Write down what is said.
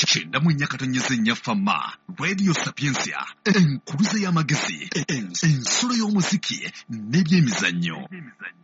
Kenda mu Nyakatonyeze Nyafama, Radio Sapiensia, enkuluze y'amagezi, ensolo y'omuziki n'ebyemizannyo.